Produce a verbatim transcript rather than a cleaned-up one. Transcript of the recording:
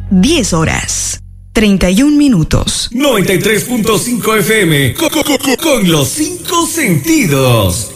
diez horas, treinta y un minutos. noventa y tres punto cinco F M, con, con, con, con los cinco sentidos.